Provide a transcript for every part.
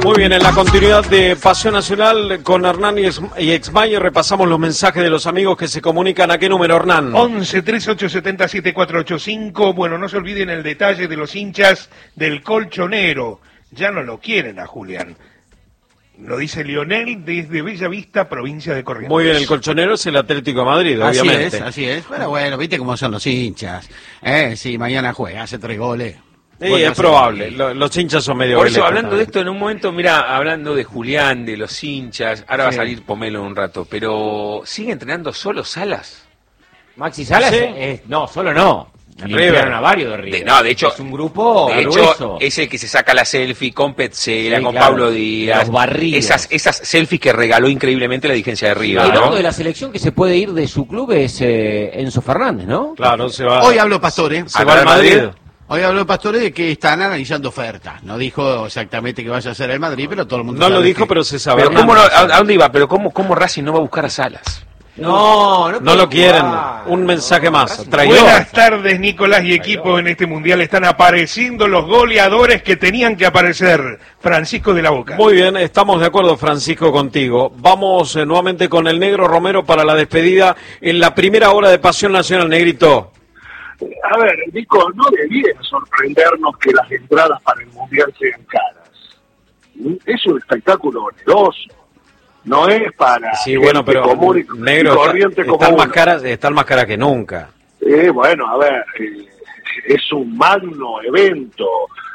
Muy bien, en la continuidad de Pasión Nacional con Hernán y Exmayer repasamos los mensajes de los amigos que se comunican. ¿A qué número, Hernán? 11 3870 7485. Bueno, no se olviden el detalle de los hinchas del Colchonero. Ya no lo quieren a Julián. Lo dice Lionel desde Bella Vista, provincia de Corrientes. Muy bien, el Colchonero es el Atlético de Madrid, obviamente. Así es. Pero bueno, viste cómo son los hinchas. Sí, mañana juega, hace 3 goles. Sí, es probable, los hinchas son medio... Por eso, hablando de esto en un momento, mira, hablando de Julián, de los hinchas, ahora va a salir Pomelo en un rato, pero ¿sigue entrenando solo Salas? Maxi Salas, no, solo no. Limpiaron a varios de River. No, de hecho, es un grupo de grueso. hecho, es el que se saca la selfie con Petzela, con claro, Pablo Díaz. los barridos. Esas selfies que regaló increíblemente la dirigencia de River, El ¿no? único de la selección que se puede ir de su club es Enzo Fernández, ¿no? Claro, se va. Hoy habló Pastore. Se va al Madrid. Hoy habló Pastore de que están analizando ofertas. No dijo exactamente que vaya a ser el Madrid, pero todo el mundo no sabe lo dijo, que... pero se sabe. Pero ¿a dónde iba? Pero ¿cómo Racing no va a buscar a Salas? No lo quieren. Un mensaje más. Traidor. Buenas tardes, Nicolás y equipo. En este mundial están apareciendo los goleadores que tenían que aparecer. Francisco de la Boca. Muy bien, estamos de acuerdo, Francisco, contigo. Vamos nuevamente con el Negro Romero para la despedida en la primera hora de Pasión Nacional, Negrito. A ver, Nico, no debiera sorprendernos que las entradas para el mundial sean caras. Es un espectáculo oneroso. No es para sí, bueno, pero común y negro, corriente están más caras que nunca. Bueno, a ver, es un magno evento,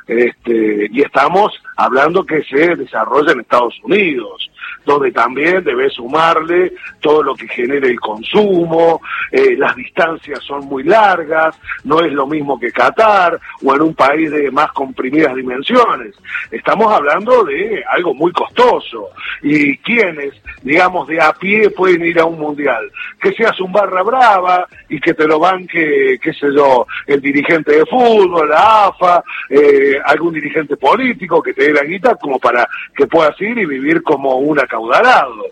y estamos hablando que se desarrolla en Estados Unidos, donde también debe sumarle todo lo que genera el consumo, las distancias son muy largas, no es lo mismo que Qatar o en un país de más comprimidas dimensiones. Estamos hablando de algo muy costoso, y quienes, digamos, de a pie pueden ir a un mundial, que seas un barra brava y que te lo banque, qué sé yo, el dirigente de fútbol, la AFA, algún dirigente político que te dé la guita como para que puedas ir y vivir como un acaudalado.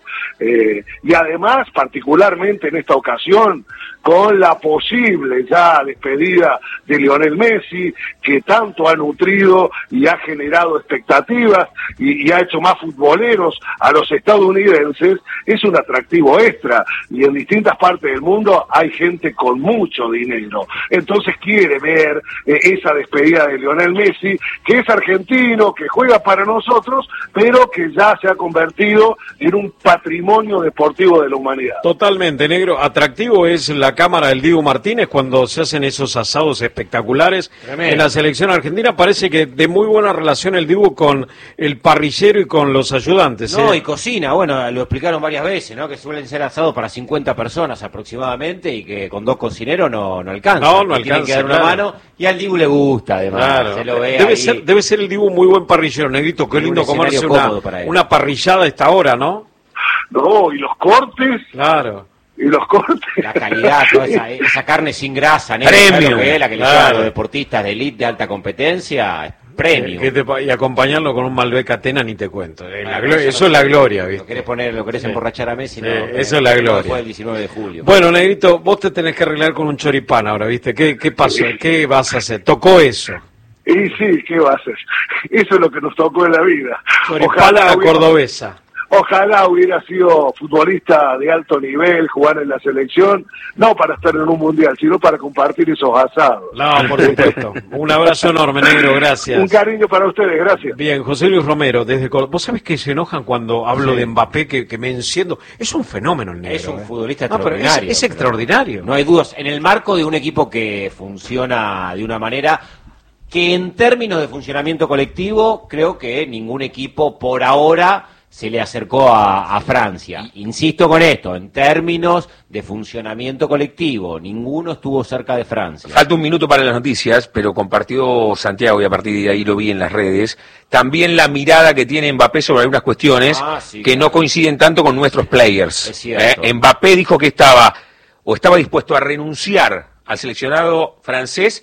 Y además, particularmente en esta ocasión, con la posible ya despedida de Lionel Messi, que tanto ha nutrido y ha generado expectativas y ha hecho más futboleros a los estadounidenses, es un atractivo extra, y en distintas partes del mundo hay gente con mucho dinero, entonces quiere ver esa despedida de Lionel Messi, que es argentino, que juega para nosotros, pero que ya se ha convertido en un patrimonio deportivo de la humanidad. Totalmente, negro. Atractivo es la cámara del Dibu Martínez cuando se hacen esos asados espectaculares. Tremendo. En la selección argentina parece que de muy buena relación el Dibu con el parrillero y con los ayudantes. No, y cocina, bueno, lo explicaron varias veces, ¿no? Que suelen ser asados para 50 personas aproximadamente y que con 2 cocineros no alcanza. No alcanza. Tienen que dar una mano, y al Dibu le gusta, además. Claro. Se lo ve debe ser el Dibu muy buen parrillero, negrito. Qué lindo comerse una parrillada a esta hora, ¿no? No, y los cortes. Claro. Y los cortes. La calidad, toda esa carne sin grasa, negro, premium, la que le llevan a los deportistas de elite de alta competencia, premium. Y acompañarlo con un Malbec Atena ni te cuento. Eso es la gloria, ¿viste? Lo querés emborrachar a Messi, no. Eso es la gloria. Después del 19 de julio. Bueno, negrito, vos te tenés que arreglar con un choripán ahora, ¿viste? ¿Qué pasó? ¿Qué vas a hacer? ¿Tocó eso? Y sí, ¿qué va a hacer? Eso es lo que nos tocó en la vida. Choripán a la cordobesa. Ojalá hubiera sido futbolista de alto nivel, jugar en la selección, no para estar en un mundial, sino para compartir esos asados. No, por supuesto. Un abrazo enorme, negro, gracias. Un cariño para ustedes, gracias. Bien, José Luis Romero, desde Córdoba. ¿Vos sabés que se enojan cuando hablo de Mbappé, que me enciendo? Es un fenómeno el negro. Es un futbolista extraordinario. Es extraordinario. No hay dudas. En el marco de un equipo que funciona de una manera que en términos de funcionamiento colectivo, creo que ningún equipo por ahora se le acercó a Francia. Insisto con esto, en términos de funcionamiento colectivo, ninguno estuvo cerca de Francia. Falta un minuto para las noticias, pero compartió Santiago, y a partir de ahí lo vi en las redes, también la mirada que tiene Mbappé sobre algunas cuestiones que no coinciden tanto con nuestros players. Es cierto. Mbappé dijo que estaba dispuesto a renunciar al seleccionado francés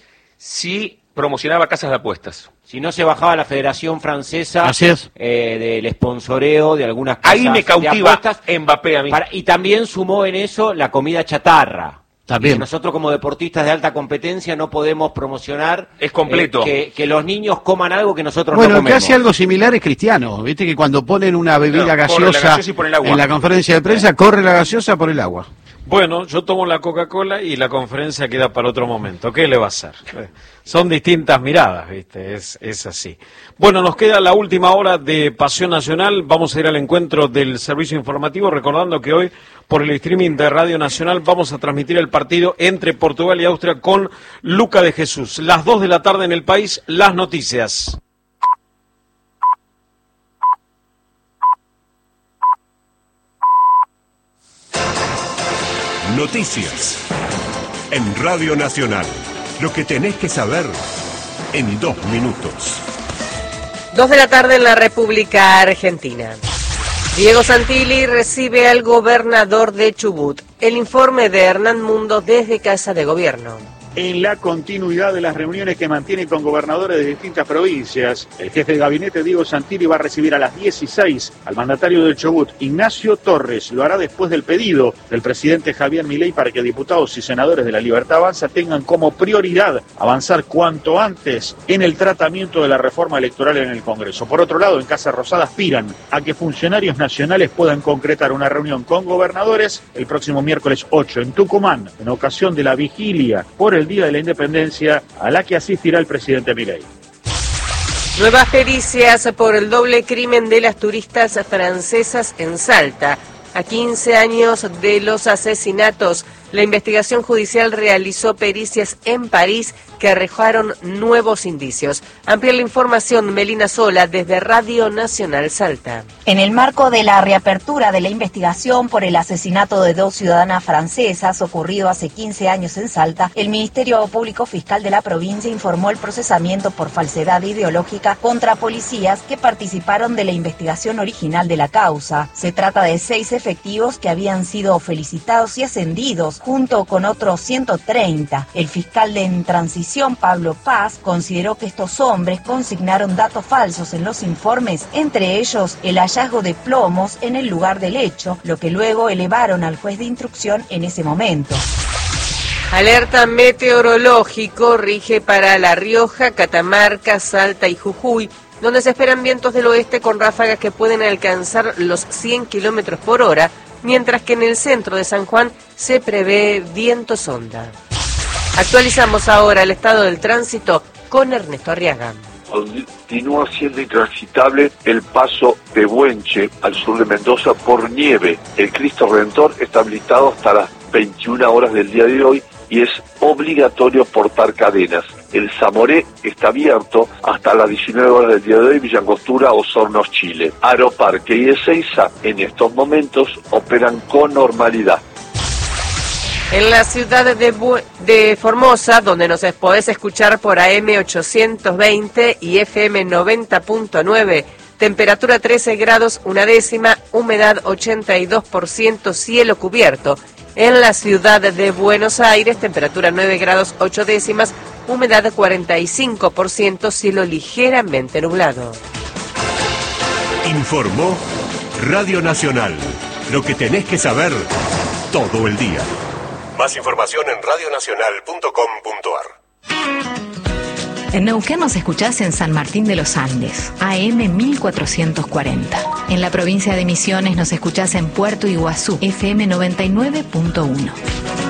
si promocionaba casas de apuestas. Si no se bajaba la Federación Francesa del sponsoreo de algunas casas ahí me cautiva de apuestas, Mbappé a mí. Y también sumó en eso la comida chatarra. También. Y nosotros como deportistas de alta competencia no podemos promocionar Es completo. Que los niños coman algo que nosotros Bueno, no comemos. casi algo similar es Cristiano. Viste que cuando ponen una bebida Claro, corre la gaseosa gaseosa y pone el agua. en la conferencia de prensa, corre la gaseosa por el agua. Bueno, yo tomo la Coca-Cola y la conferencia queda para otro momento. ¿Qué le va a hacer? Son distintas miradas, ¿viste? Es así. Bueno, nos queda la última hora de Pasión Nacional. Vamos a ir al encuentro del servicio informativo, recordando que hoy, por el streaming de Radio Nacional, vamos a transmitir el partido entre Portugal y Austria con Luca de Jesús. Las 2 de la tarde en el país, las noticias. Noticias en Radio Nacional. Lo que tenés que saber en 2 minutos. 2 de la tarde en la República Argentina. Diego Santilli recibe al gobernador de Chubut. El informe de Hernán Mundo desde Casa de Gobierno. En la continuidad de las reuniones que mantiene con gobernadores de distintas provincias, el jefe de gabinete Diego Santilli va a recibir a las 16 al mandatario del Chubut, Ignacio Torres. Lo hará después del pedido del presidente Javier Milei para que diputados y senadores de la Libertad Avanza tengan como prioridad avanzar cuanto antes en el tratamiento de la reforma electoral en el Congreso. Por otro lado, en Casa Rosada aspiran a que funcionarios nacionales puedan concretar una reunión con gobernadores el próximo miércoles 8 en Tucumán, en ocasión de la vigilia por el Día de la Independencia, a la que asistirá el presidente Milei. Nuevas pericias por el doble crimen de las turistas francesas en Salta. A 15 años de los asesinatos, la investigación judicial realizó pericias en París que arrojaron nuevos indicios. Amplía la información Melina Sola desde Radio Nacional Salta. En el marco de la reapertura de la investigación por el asesinato de 2 ciudadanas francesas ocurrido hace 15 años en Salta, el Ministerio Público Fiscal de la provincia informó el procesamiento por falsedad ideológica contra policías que participaron de la investigación original de la causa. Se trata de 6 efectivos que habían sido felicitados y ascendidos junto con otros 130. El fiscal en transición, Pablo Paz, consideró que estos hombres consignaron datos falsos en los informes, entre ellos el hallazgo de plomos en el lugar del hecho, lo que luego elevaron al juez de instrucción en ese momento. Alerta meteorológico rige para La Rioja, Catamarca, Salta y Jujuy, donde se esperan vientos del oeste con ráfagas que pueden alcanzar los 100 kilómetros por hora, mientras que en el centro de San Juan se prevé viento sonda. Actualizamos ahora el estado del tránsito con Ernesto Arriaga. Continúa siendo intransitable el paso de Buenche al sur de Mendoza por nieve. El Cristo Redentor está habilitado hasta las 21 horas del día de hoy y es obligatorio portar cadenas. El Zamoré está abierto hasta las 19 horas del día de hoy, Villa Angostura, Osornos, Chile. Aeroparque y Ezeiza en estos momentos operan con normalidad. En la ciudad de Formosa, donde nos podés escuchar por AM 820 y FM 90.9, temperatura 13 grados, una décima, humedad 82%, cielo cubierto. En la ciudad de Buenos Aires, temperatura 9 grados 8 décimas, humedad 45%, cielo ligeramente nublado. Informó Radio Nacional. Lo que tenés que saber todo el día. Más información en radionacional.com.ar. En Neuquén nos escuchás en San Martín de los Andes, AM 1440. En la provincia de Misiones nos escuchás en Puerto Iguazú, FM 99.1.